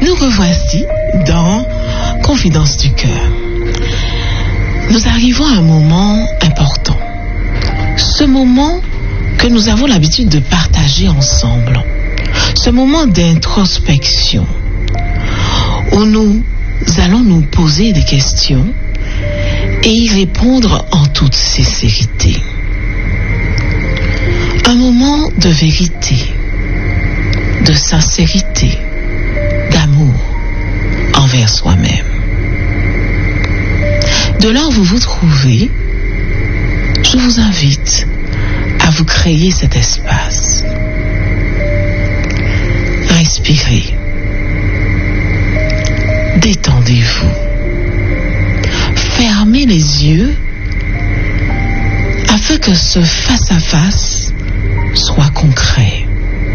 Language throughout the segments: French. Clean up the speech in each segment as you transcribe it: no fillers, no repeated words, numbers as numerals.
Nous revoici dans Confidence du cœur. Nous arrivons à un moment important. Ce moment que nous avons l'habitude de partager ensemble. Ce moment d'introspection où nous allons nous poser des questions et y répondre en toute sincérité. Un moment de vérité, de sincérité, d'amour envers soi-même. De là où vous vous trouvez, je vous invite à vous créer cet espace. Respirez. Détendez-vous. Fermez les yeux afin que ce face-à-face soit concret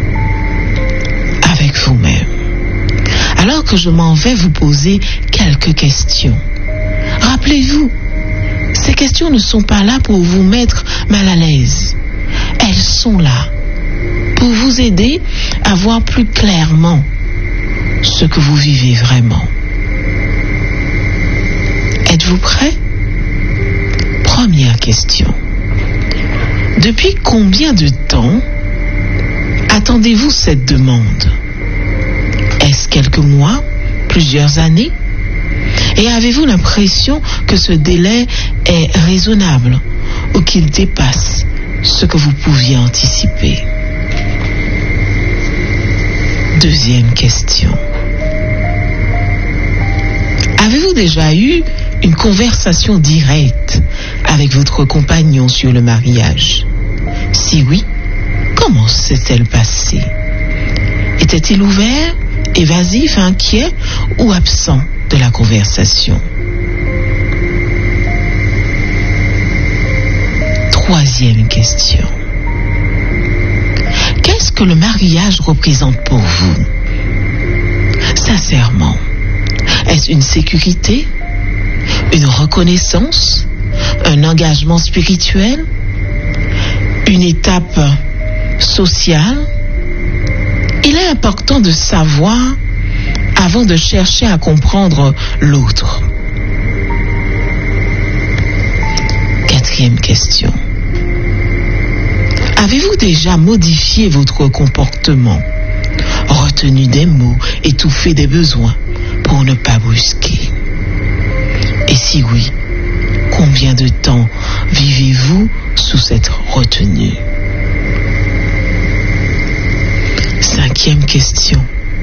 avec vous-même. Alors que je m'en vais vous poser quelques questions. Rappelez-vous, ces questions ne sont pas là pour vous mettre mal à l'aise. Elles sont là pour vous aider à voir plus clairement ce que vous vivez vraiment. Êtes-vous prêt? Première question. Depuis combien de temps attendez-vous cette demande? Est-ce quelques mois? Plusieurs années? Et avez-vous l'impression que ce délai est raisonnable ou qu'il dépasse ce que vous pouviez anticiper? Deuxième question. Avez-vous déjà eu une conversation directe avec votre compagnon sur le mariage? Si oui, comment s'est-elle passée? Était-il ouvert, évasif, inquiet ou absent de la conversation? Troisième question. Qu'est-ce que le mariage représente pour vous? Sincèrement, est-ce une sécurité, une reconnaissance, un engagement spirituel, une étape sociale? Il est important de savoir avant de chercher à comprendre l'autre. Quatrième question. Avez-vous déjà modifié votre comportement, retenu des mots, étouffé des besoins pour ne pas brusquer? Et si oui, combien de temps vivez-vous sous cette retenue? Cinquième question.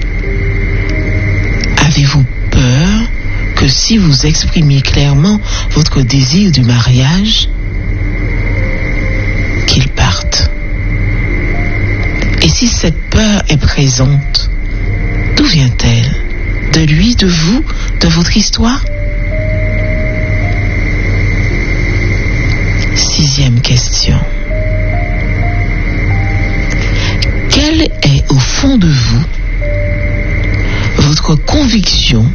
Avez-vous peur que si vous exprimez clairement votre désir du mariage, qu'il parte? Et si cette peur est présente, d'où vient-elle? De lui, de vous, de votre histoire? Sixième question. Quelle est au fond de vous votre conviction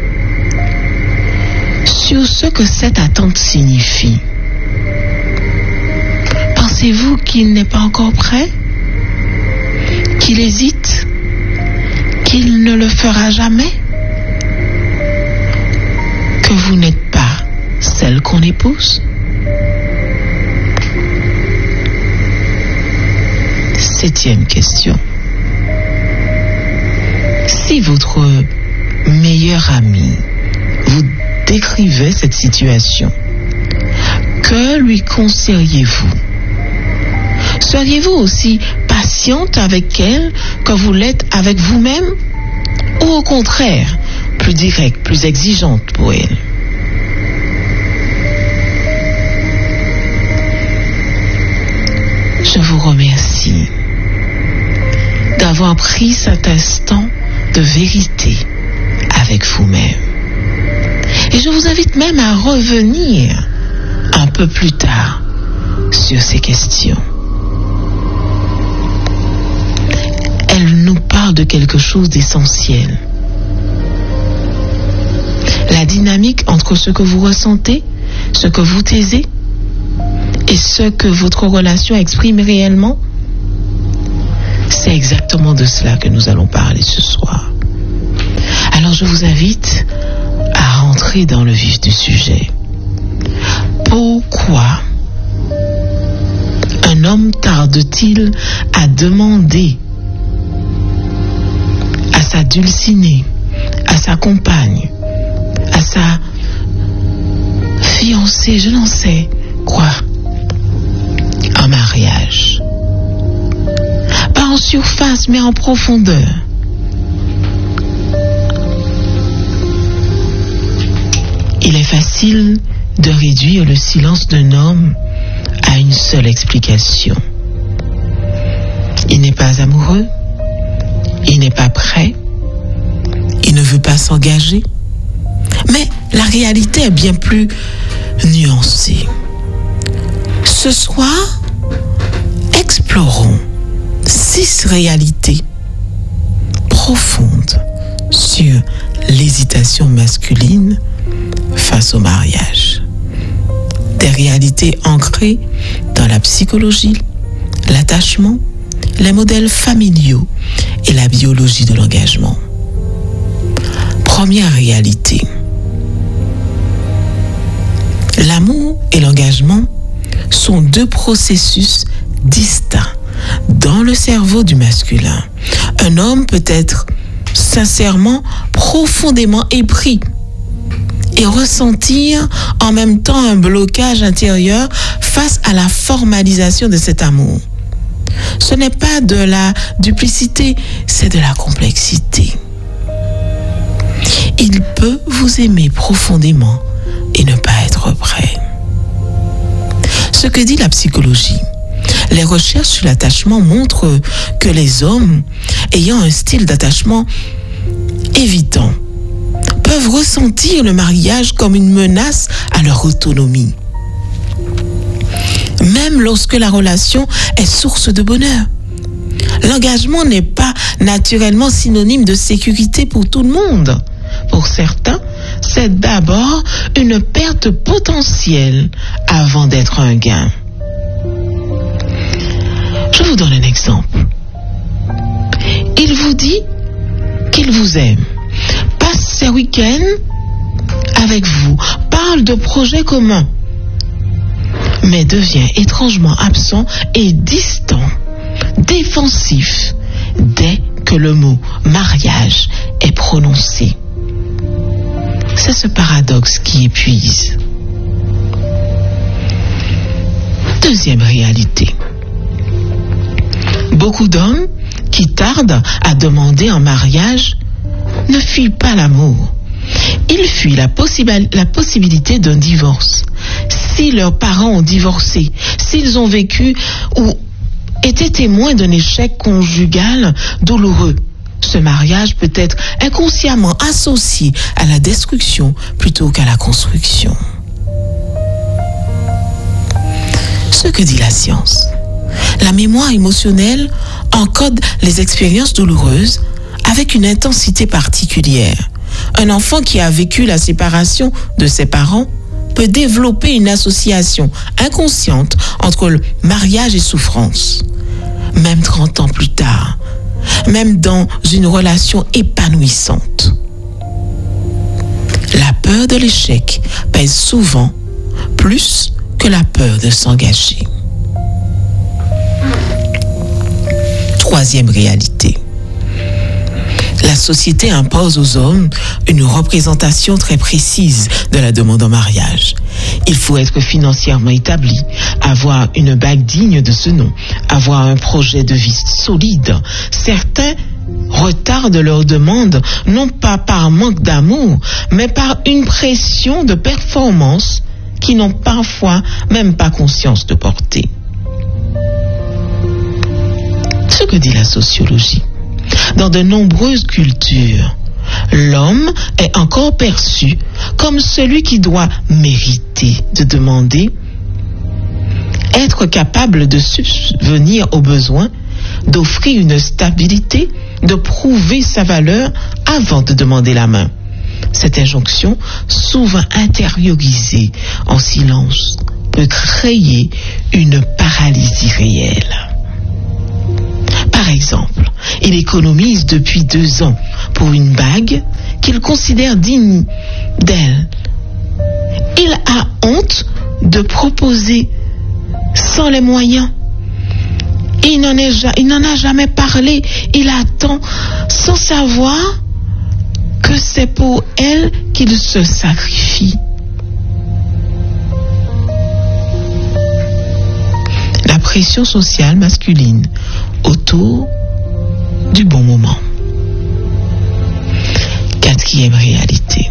sur ce que cette attente signifie? Pensez-vous qu'il n'est pas encore prêt? Qu'il hésite? Qu'il ne le fera jamais? Que vous n'êtes pas celle qu'on épouse? Septième question. Si votre meilleur ami vous décrivait cette situation, que lui conseilleriez-vous? Seriez-vous aussi patiente avec elle que vous l'êtes avec vous-même? Ou au contraire, plus directe, plus exigeante pour elle? Je vous remercie d'avoir pris cet instant de vérité avec vous-même. Et je vous invite même à revenir un peu plus tard sur ces questions. Elle nous parle de quelque chose d'essentiel. La dynamique entre ce que vous ressentez, ce que vous taisez, et ce que votre relation exprime réellement. C'est exactement de cela que nous allons parler ce soir. je vous invite à rentrer dans le vif du sujet. Pourquoi un homme tarde-t-il à demander à sa dulcinée, à sa compagne, à sa fiancée, je n'en sais quoi, en mariage? Pas en surface, mais en profondeur. Il est facile de réduire le silence d'un homme à une seule explication. Il n'est pas amoureux, il n'est pas prêt, il ne veut pas s'engager. Mais la réalité est bien plus nuancée. Ce soir, explorons 6 réalités profondes sur l'hésitation masculine face au mariage. Des réalités ancrées dans la psychologie, l'attachement, les modèles familiaux et la biologie de l'engagement. Première réalité. L'amour et l'engagement sont 2 processus distincts dans le cerveau du masculin. Un homme peut être sincèrement, profondément épris et ressentir en même temps un blocage intérieur face à la formalisation de cet amour. Ce n'est pas de la duplicité, c'est de la complexité. Il peut vous aimer profondément et ne pas être prêt. Ce que dit la psychologie, les recherches sur l'attachement montrent que les hommes ayant un style d'attachement évitant peuvent ressentir le mariage comme une menace à leur autonomie. Même lorsque la relation est source de bonheur. L'engagement n'est pas naturellement synonyme de sécurité pour tout le monde. Pour certains, c'est d'abord une perte potentielle avant d'être un gain. Je vous donne un exemple. Il vous dit qu'il vous aime, passe ses week-ends avec vous, parle de projets communs, mais devient étrangement absent et distant, défensif, dès que le mot mariage est prononcé. C'est ce paradoxe qui épuise. Deuxième réalité. Beaucoup d'hommes qui tardent à demander en mariage ne fuient pas l'amour. Ils fuient la possibilité d'un divorce. Si leurs parents ont divorcé, s'ils ont vécu ou été témoins d'un échec conjugal douloureux, ce mariage peut être inconsciemment associé à la destruction plutôt qu'à la construction. Ce que dit la science. La mémoire émotionnelle encode les expériences douloureuses avec une intensité particulière. Un enfant qui a vécu la séparation de ses parents peut développer une association inconsciente entre le mariage et souffrance. Même 30 ans plus tard, même dans une relation épanouissante. La peur de l'échec pèse souvent plus que la peur de s'engager. Troisième réalité. La société impose aux hommes une représentation très précise de la demande en mariage. Il faut être financièrement établi, avoir une bague digne de ce nom, avoir un projet de vie solide. Certains retardent leur demande non pas par manque d'amour, mais par une pression de performance qui n'ont parfois même pas conscience de porter. Ce que dit la sociologie. Dans de nombreuses cultures, l'homme est encore perçu comme celui qui doit mériter de demander, être capable de subvenir aux besoins, d'offrir une stabilité, de prouver sa valeur avant de demander la main. Cette injonction, souvent intériorisée en silence, peut créer une paralysie réelle. Par exemple, il économise depuis 2 ans pour une bague qu'il considère digne d'elle. Il a honte de proposer sans les moyens. Il n'en a jamais parlé. Il attend sans savoir que c'est pour elle qu'il se sacrifie. La pression sociale masculine autour du bon moment. Quatrième réalité.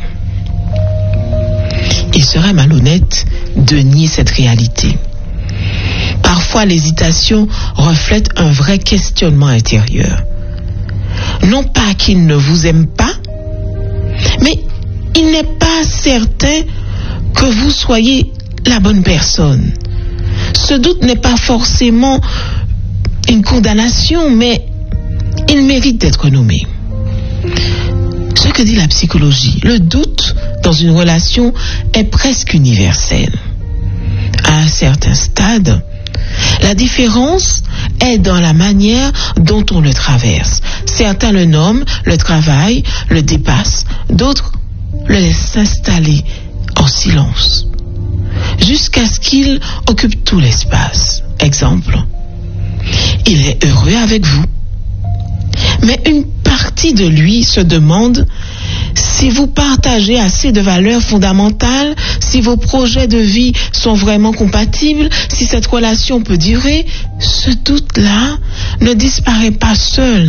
Il serait malhonnête de nier cette réalité. Parfois, l'hésitation reflète un vrai questionnement intérieur. Non pas qu'il ne vous aime pas, mais il n'est pas certain que vous soyez la bonne personne. Ce doute n'est pas forcément une condamnation, mais il mérite d'être nommé. Ce que dit la psychologie, le doute dans une relation est presque universel. À un certain stade, la différence est dans la manière dont on le traverse. Certains le nomment, le travaillent, le dépassent, d'autres le laissent s'installer en silence, jusqu'à ce qu'il occupe tout l'espace. Exemple, il est heureux avec vous, mais une partie de lui se demande si vous partagez assez de valeurs fondamentales, si vos projets de vie sont vraiment compatibles, si cette relation peut durer. Ce doute-là ne disparaît pas seul.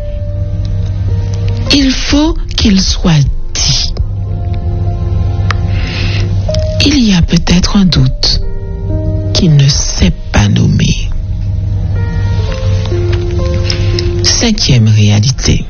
Il faut qu'il soit dit. Il y a peut-être un doute qu'il ne sait pas nommer. Cinquième réalité.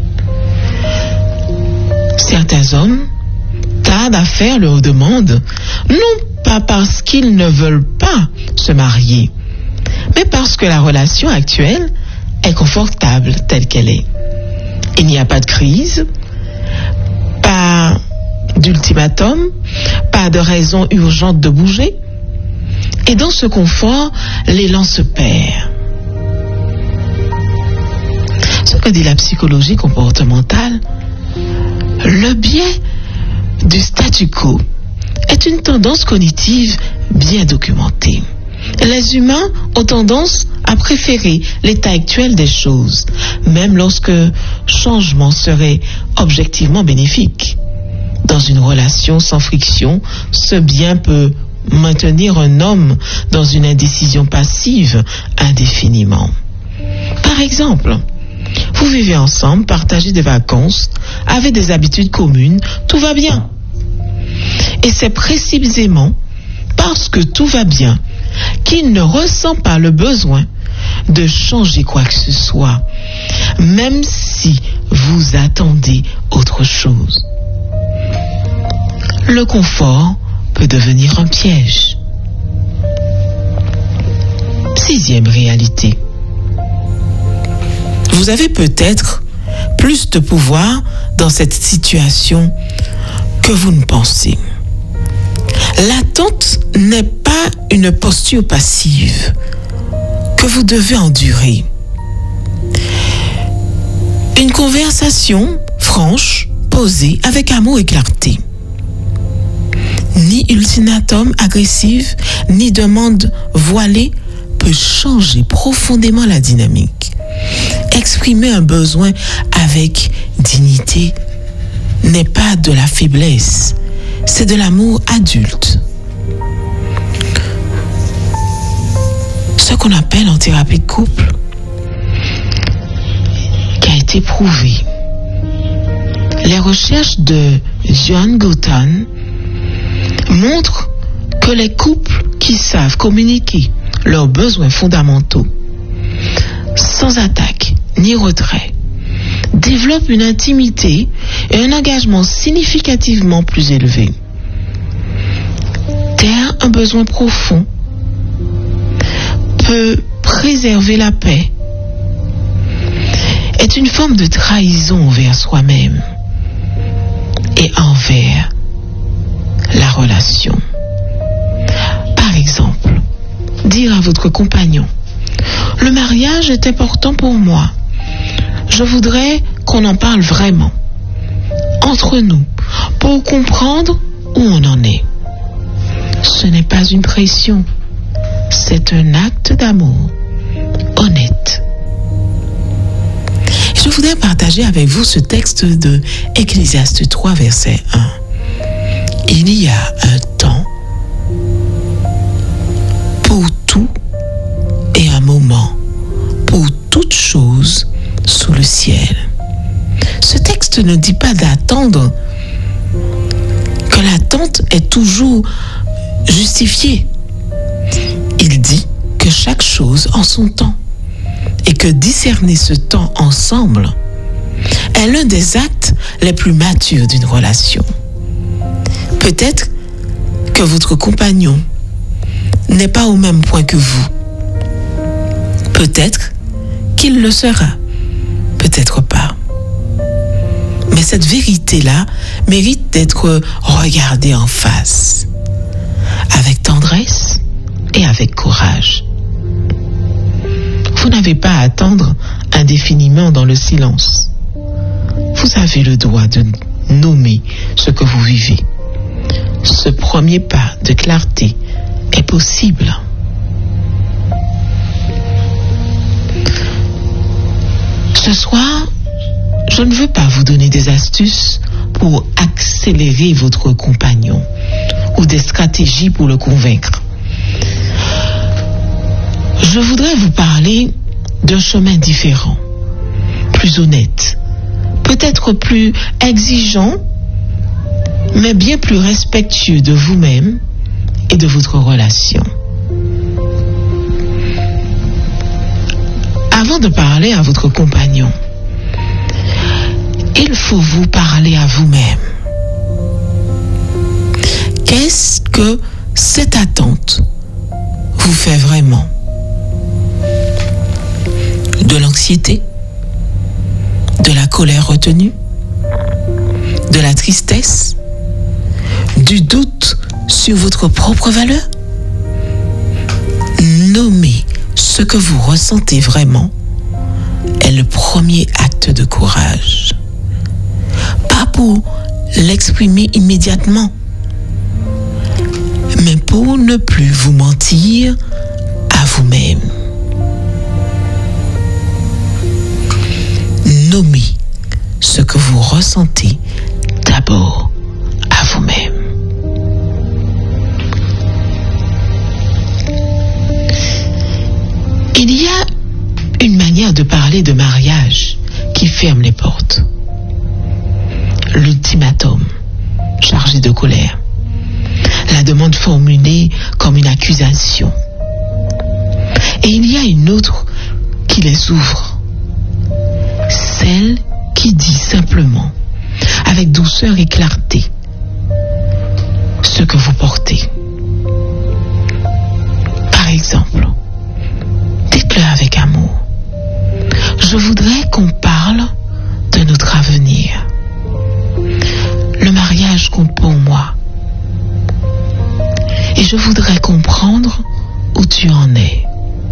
Certains hommes tardent à faire leur demande, non pas parce qu'ils ne veulent pas se marier, mais parce que la relation actuelle est confortable telle qu'elle est. Il n'y a pas de crise, pas d'ultimatum, pas de raison urgente de bouger. Et dans ce confort, l'élan se perd. Ce que dit la psychologie comportementale, le biais du statu quo est une tendance cognitive bien documentée. Les humains ont tendance à préférer l'état actuel des choses, même lorsque changement serait objectivement bénéfique. Dans une relation sans friction, ce bien peut maintenir un homme dans une indécision passive indéfiniment. Par exemple, vous vivez ensemble, partagez des vacances, avez des habitudes communes, tout va bien. Et c'est précisément parce que tout va bien qu'il ne ressent pas le besoin de changer quoi que ce soit, même si vous attendez autre chose. Le confort peut devenir un piège. Sixième réalité. Vous avez peut-être plus de pouvoir dans cette situation que vous ne pensez. L'attente n'est pas une posture passive que vous devez endurer. Une conversation franche, posée, avec amour et clarté. Ni ultimatum agressif, ni demande voilée peut changer profondément la dynamique. Exprimer un besoin avec dignité n'est pas de la faiblesse, c'est de l'amour adulte. Ce qu'on appelle en thérapie de couple, qui a été prouvé. Les recherches de John Gottman montrent que les couples qui savent communiquer leurs besoins fondamentaux sans attaque ni retrait développent une intimité et un engagement significativement plus élevé. Taire un besoin profond peut préserver la paix, est une forme de trahison envers soi-même et envers la relation. Par exemple, dire à votre compagnon: le mariage est important pour moi. Je voudrais qu'on en parle vraiment. entre nous pour comprendre où on en est. Ce n'est pas une pression, c'est un acte d'amour honnête. Je voudrais partager avec vous ce texte de Ecclésiaste 3, verset 1. Il y a un temps pour tout et un moment pour toute chose sous le ciel. Ce texte ne dit pas d'attendre, que l'attente est toujours justifiée. Il dit que chaque chose en son temps et que discerner ce temps ensemble est l'un des actes les plus matures d'une relation. Peut-être que votre compagnon n'est pas au même point que vous. Peut-être qu'il le sera, peut-être pas. Mais cette vérité-là mérite d'être regardée en face, avec tendresse et avec courage. Vous n'avez pas à attendre indéfiniment dans le silence. Vous avez le droit de nommer ce que vous vivez. Ce premier pas de clarté est possible. Ce soir, je ne veux pas vous donner des astuces pour accélérer votre compagnon ou des stratégies pour le convaincre. Je voudrais vous parler d'un chemin différent, plus honnête, peut-être plus exigeant, mais bien plus respectueux de vous-même et de votre relation. Avant de parler à votre compagnon, il faut vous parler à vous-même. Qu'est-ce que cette attente vous fait vraiment? De l'anxiété? De la colère retenue? De la tristesse? Du doute sur votre propre valeur? Nommer ce que vous ressentez vraiment est le premier acte de courage. Pas pour l'exprimer immédiatement, mais pour ne plus vous mentir à vous-même. Nommez ce que vous ressentez d'abord à vous-même. Il y a une manière de parler de mariage qui ferme les portes. L'ultimatum, chargé de colère. La demande formulée comme une accusation. Et il y a une autre qui les ouvre. Celle qui dit simplement, avec douceur et clarté, ce que vous portez. Par exemple, dites-le avec amour. Je voudrais qu'on parle de notre avenir. Le mariage compte pour moi. Et je voudrais comprendre où tu en es.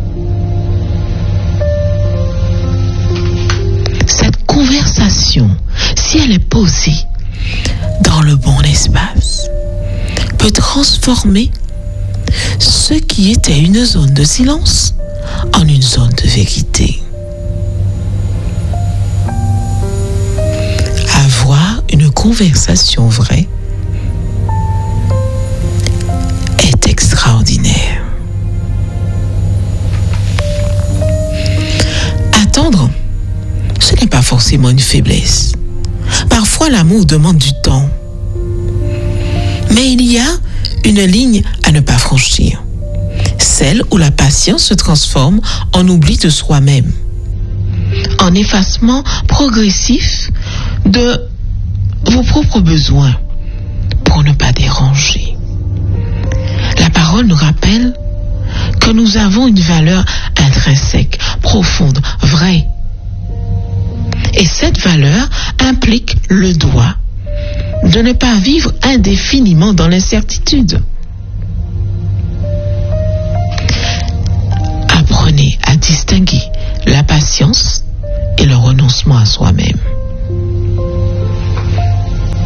Cette conversation, si elle est posée dans le bon espace, peut transformer ce qui était une zone de silence en une zone de vérité. Avoir une conversation vraie est extraordinaire. Attendre, ce n'est pas forcément une faiblesse. Parfois, l'amour demande du temps. Mais il y a une ligne à ne pas franchir. Celle où la patience se transforme en oubli de soi-même. En effacement progressif de vos propres besoins pour ne pas déranger. La parole nous rappelle que nous avons une valeur intrinsèque, profonde, vraie. Et cette valeur implique le droit de ne pas vivre indéfiniment dans l'incertitude. Apprenez à distinguer la patience et le renoncement à soi-même.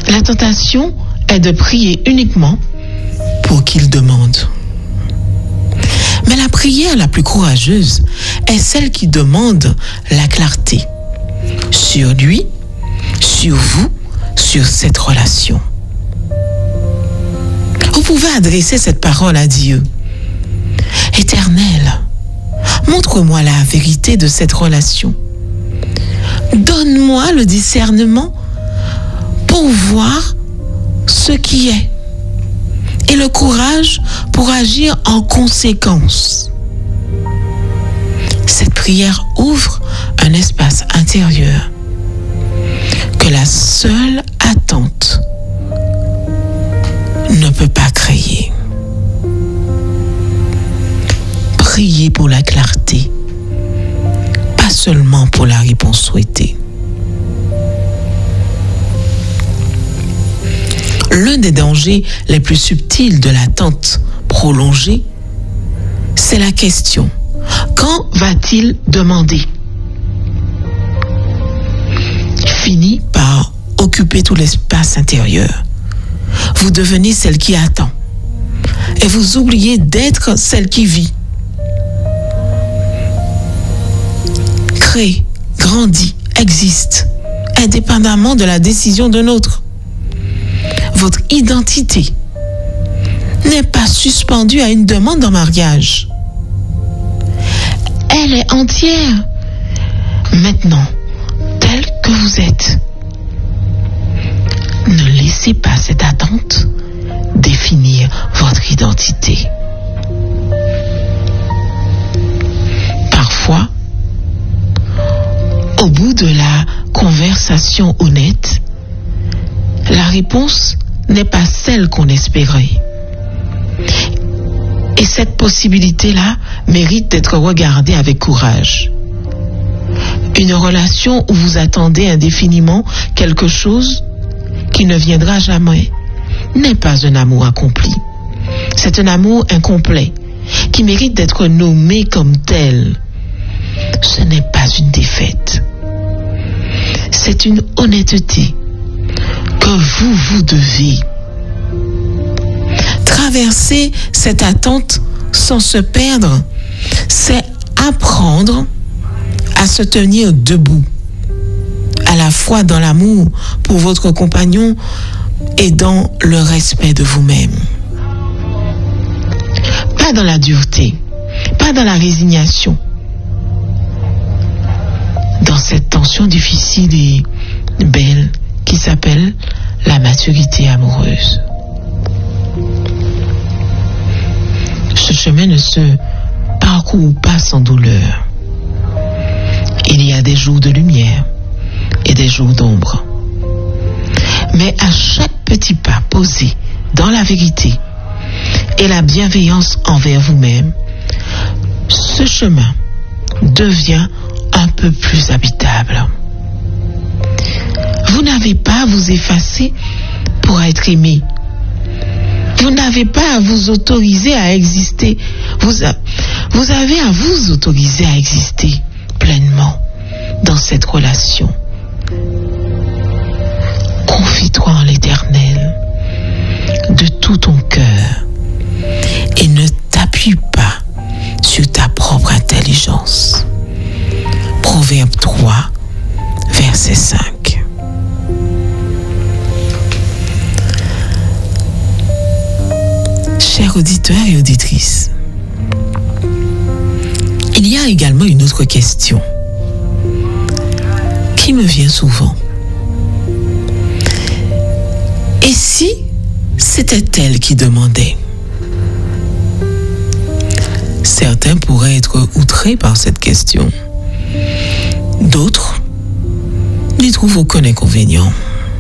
La tentation est de prier uniquement pour qu'il demande. Mais la prière la plus courageuse est celle qui demande la clarté sur lui, sur vous, sur cette relation. Vous pouvez adresser cette parole à Dieu. Éternel, montre-moi la vérité de cette relation. Donne-moi le discernement pour voir ce qui est et le courage pour agir en conséquence. Cette prière ouvre un espace intérieur que la seule attente ne peut pas créer. Priez pour la clarté, pas seulement pour la réponse souhaitée. L'un des dangers les plus subtils de l'attente prolongée, c'est la question: quand va-t-il demander? Finit par occuper tout l'espace intérieur. Vous devenez celle qui attend et vous oubliez d'être celle qui vit. Crée, grandit, existe, indépendamment de la décision d'un autre. Votre identité n'est pas suspendue à une demande en mariage. Elle est entière, maintenant, telle que vous êtes. Ne laissez pas cette attente définir votre identité. Parfois, au bout de la conversation honnête, la réponse n'est pas celle qu'on espérait. Et cette possibilité-là mérite d'être regardée avec courage. Une relation où vous attendez indéfiniment quelque chose qui ne viendra jamais n'est pas un amour accompli. C'est un amour incomplet qui mérite d'être nommé comme tel. Ce n'est pas une défaite. C'est une honnêteté que vous devez. Traverser cette attente sans se perdre, c'est apprendre à se tenir debout, à la fois dans l'amour pour votre compagnon et dans le respect de vous-même. Pas dans la dureté, pas dans la résignation. Dans cette tension difficile et belle qui s'appelle la maturité amoureuse. Ce chemin ne se parcourt pas sans douleur. Il y a des jours de lumière et des jours d'ombre. Mais à chaque petit pas posé dans la vérité et la bienveillance envers vous-même, ce chemin devient un peu plus habitable. Vous n'avez pas à vous effacer pour être aimé. Vous n'avez pas à vous autoriser à exister. Vous avez à vous autoriser à exister pleinement dans cette relation. Confie-toi en l'Éternel de tout ton cœur et ne t'appuie pas sur ta propre intelligence. Proverbe 3, verset 5. Chers auditeurs et auditrices, il y a également une autre question qui me vient souvent. Et si c'était elle qui demandait? Certains pourraient être outrés par cette question. D'autres n'y trouvent aucun inconvénient.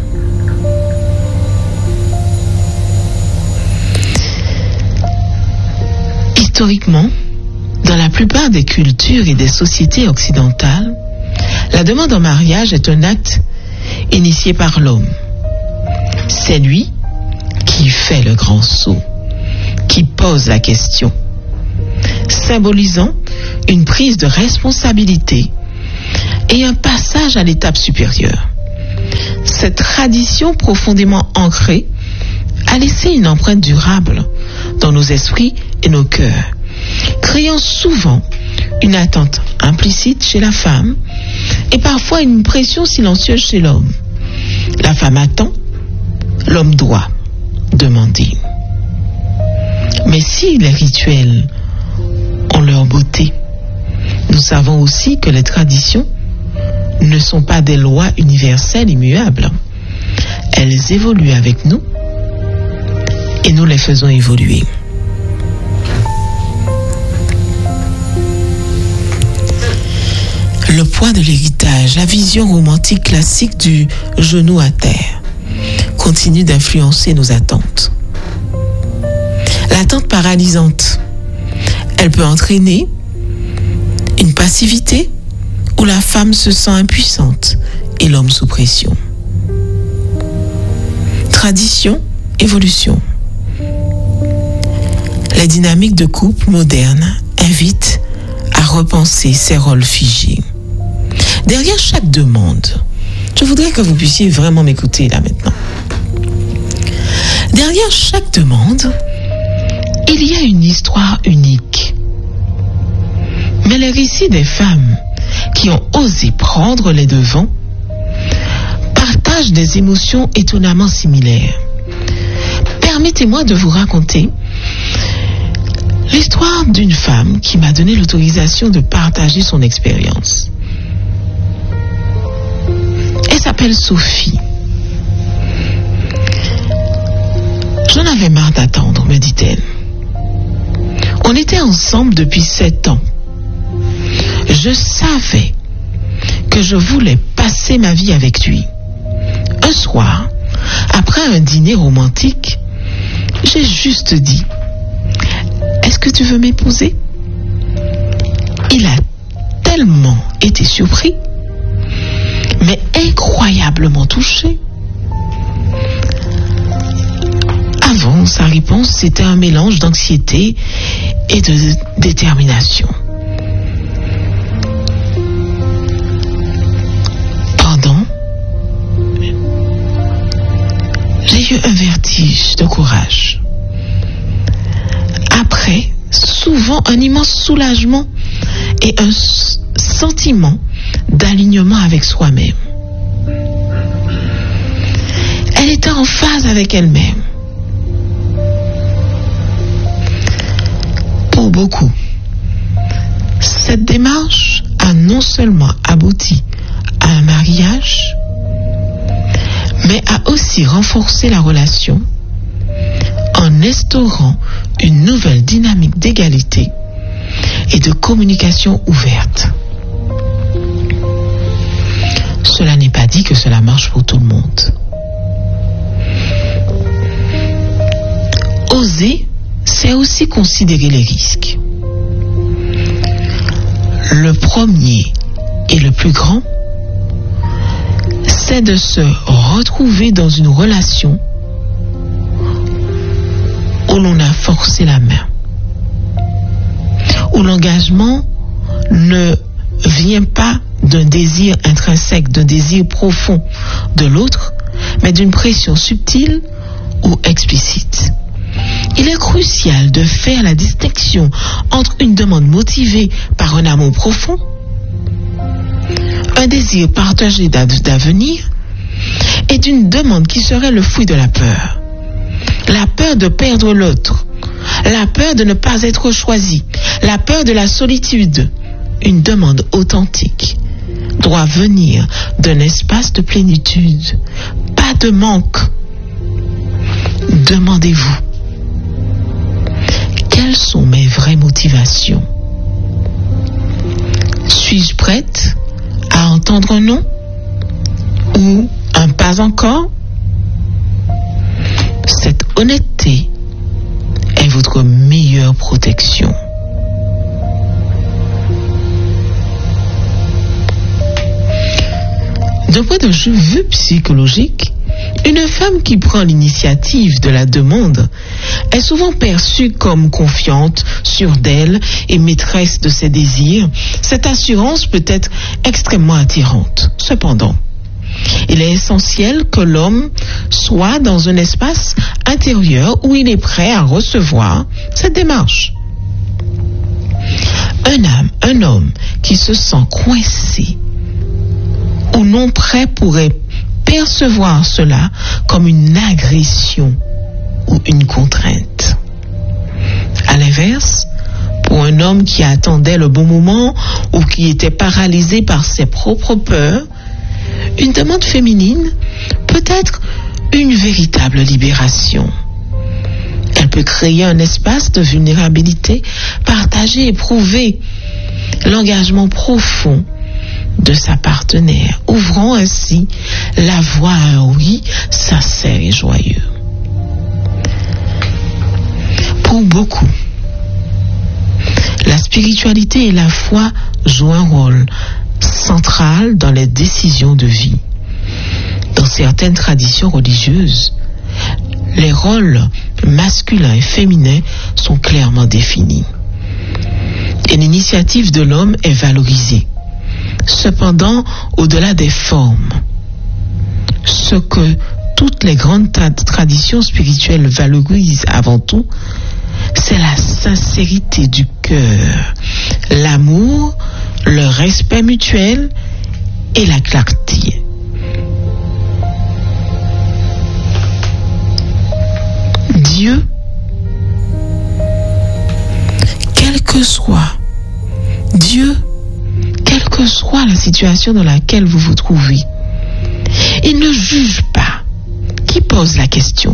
Historiquement, dans la plupart des cultures et des sociétés occidentales, la demande en mariage est un acte initié par l'homme. C'est lui qui fait le grand saut, qui pose la question, symbolisant une prise de responsabilité et un passage à l'étape supérieure. Cette Cette tradition profondément ancrée a laissé une empreinte durable dans nos esprits et nos cœurs, créant souvent une attente implicite chez la femme et parfois une pression silencieuse chez l'homme. La femme attend, l'homme doit demander. Mais si les rituels ont leur beauté, nous savons aussi que les traditions ne sont pas des lois universelles immuables. Elles évoluent avec nous et nous les faisons évoluer. Le poids de l'héritage, la vision romantique classique du genou à terre continue d'influencer nos attentes. L'attente paralysante, elle peut entraîner une passivité où la femme se sent impuissante et l'homme sous pression. Tradition, évolution. Les dynamiques de couple modernes invitent à repenser ces rôles figés. Derrière chaque demande, je voudrais que vous puissiez vraiment m'écouter là maintenant. Derrière chaque demande, il y a une histoire unique. Mais les récits des femmes qui ont osé prendre les devants partagent des émotions étonnamment similaires. Permettez-moi de vous raconter l'histoire d'une femme qui m'a donné l'autorisation de partager son expérience. Elle s'appelle Sophie. J'en avais marre d'attendre, me dit-elle. On était ensemble depuis 7 ans. Je savais que je voulais passer ma vie avec lui. Un soir, après un dîner romantique, j'ai juste dit: est-ce que tu veux m'épouser? Il a tellement été surpris, mais incroyablement touché. Avant, sa réponse, c'était un mélange d'anxiété et de détermination. J'ai eu un vertige de courage. Après, souvent un immense soulagement et un sentiment d'alignement avec soi-même. Elle était en phase avec elle-même. Pour beaucoup, cette démarche a non seulement abouti à un mariage, mais a aussi renforcé la relation en instaurant une nouvelle dynamique d'égalité et de communication ouverte. Cela n'est pas dit que cela marche pour tout le monde. Oser, c'est aussi considérer les risques. Le premier et le plus grand, c'est de se retrouver dans une relation où l'on a forcé la main, où l'engagement ne vient pas d'un désir intrinsèque, d'un désir profond de l'autre, mais d'une pression subtile ou explicite. Il est crucial de faire la distinction entre une demande motivée par un amour profond, un désir partagé d'avenir, et d'une demande qui serait le fruit de la peur. La peur de perdre l'autre, la peur de ne pas être choisi, la peur de la solitude. Une demande authentique doit venir d'un espace de plénitude, pas de manque. Demandez-vous: quelles sont mes vraies motivations? Suis-je prête à entendre un non ou un pas encore? Cette honnêteté est votre meilleure protection. D'un point de vue psychologique, une femme qui prend l'initiative de la demande est souvent perçue comme confiante, sûre d'elle et maîtresse de ses désirs. Cette assurance peut être extrêmement attirante. Cependant, Il est essentiel que l'homme soit dans un espace intérieur où il est prêt à recevoir cette démarche. Un homme qui se sent coincé ou non prêt pourrait percevoir cela comme une agression ou une contrainte. À l'inverse, pour un homme qui attendait le bon moment ou qui était paralysé par ses propres peurs, une demande féminine peut être une véritable libération. Elle peut créer un espace de vulnérabilité, partager et prouver l'engagement profond de sa partenaire, ouvrant ainsi la voie à un oui sincère et joyeux. Pour beaucoup, la spiritualité et la foi jouent un rôle central dans les décisions de vie. Dans certaines traditions religieuses, les rôles masculins et féminins sont clairement définis. Et l'initiative de l'homme est valorisée. Cependant, au-delà des formes, ce que toutes les grandes traditions spirituelles valorisent avant tout, c'est la sincérité du cœur, l'amour, le respect mutuel et la clarté. Dieu, quelle que soit la situation dans laquelle vous vous trouvez, il ne juge pas qui pose la question.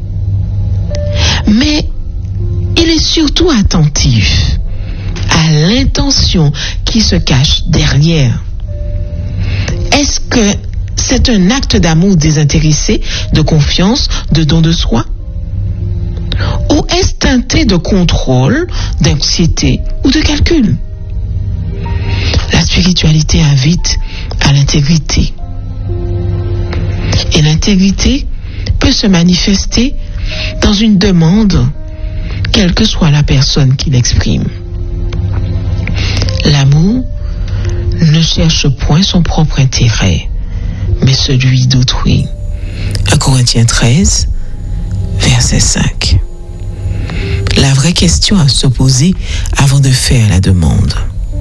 Mais il est surtout attentif à l'intention qui se cache derrière. Est-ce que c'est un acte d'amour désintéressé, de confiance, de don de soi? Ou est-ce teinté de contrôle, d'anxiété ou de calcul? La spiritualité invite à l'intégrité. Et l'intégrité peut se manifester dans une demande, quelle que soit la personne qui l'exprime. L'amour ne cherche point son propre intérêt, mais celui d'autrui. 1 Corinthiens 13, verset 5. La vraie question à se poser avant de faire la demande,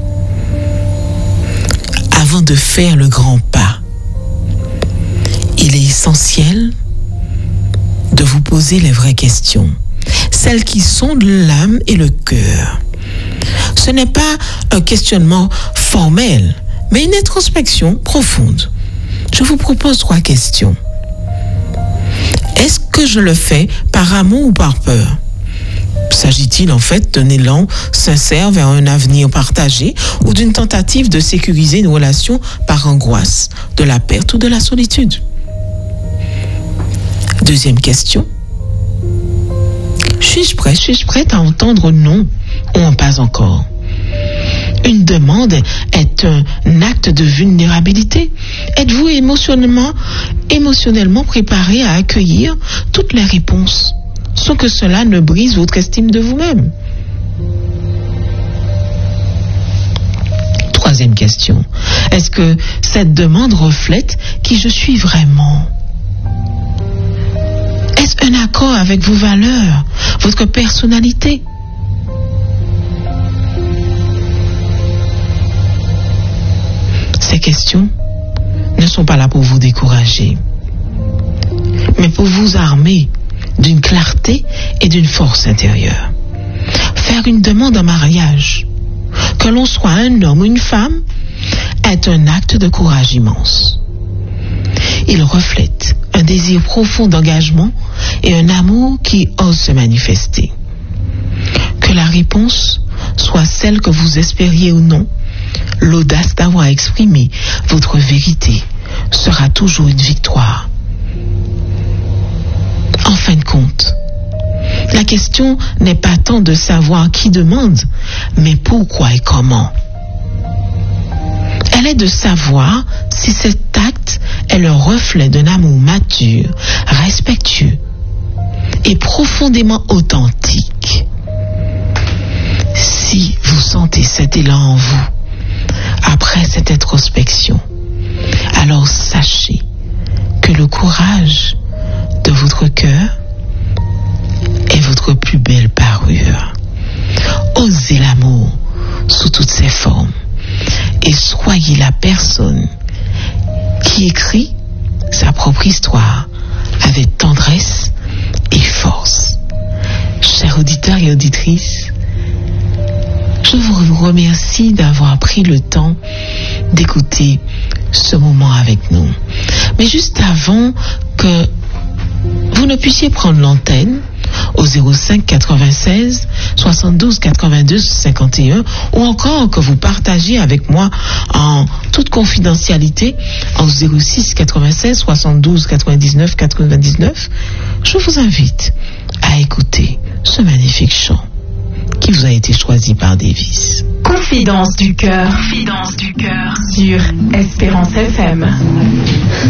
avant de faire le grand pas, il est essentiel de vous poser les vraies questions, celles qui sondent l'âme et le cœur. Ce n'est pas un questionnement formel, mais une introspection profonde. Je vous propose 3 questions. Est-ce que je le fais par amour ou par peur? S'agit-il en fait d'un élan sincère vers un avenir partagé ou d'une tentative de sécuriser une relation par angoisse de la perte ou de la solitude? Deuxième question. Suis-je prête à entendre non ou en pas encore? Une demande est un acte de vulnérabilité. Êtes-vous émotionnellement préparé à accueillir toutes les réponses sans que cela ne brise votre estime de vous-même? Troisième question. Est-ce que cette demande reflète qui je suis vraiment? Est-ce un accord avec vos valeurs, votre personnalité? Ces questions ne sont pas là pour vous décourager, mais pour vous armer d'une clarté et d'une force intérieure. Faire une demande en mariage, que l'on soit un homme ou une femme, est un acte de courage immense. Il reflète un désir profond d'engagement et un amour qui ose se manifester. Que la réponse soit celle que vous espériez ou non, l'audace d'avoir exprimé votre vérité sera toujours une victoire. En fin de compte, la question n'est pas tant de savoir qui demande, mais pourquoi et comment. Elle est de savoir si cet acte est le reflet d'un amour mature, respectueux et profondément authentique. Si vous sentez cet élan en vous, après cette introspection, alors sachez que le courage de votre cœur est votre plus belle parure. Osez l'amour sous toutes ses formes et soyez la personne qui écrit sa propre histoire avec tendresse et force. Chers auditeurs et auditrices, je vous remercie d'avoir pris le temps d'écouter ce moment avec nous. Mais juste avant que vous ne puissiez prendre l'antenne au 05 96 72 82 51 ou encore que vous partagiez avec moi en toute confidentialité en 06 96 72 99 99, je vous invite à écouter ce magnifique chant qui vous a été choisi par Davis. Confidence du cœur sur Espérance FM.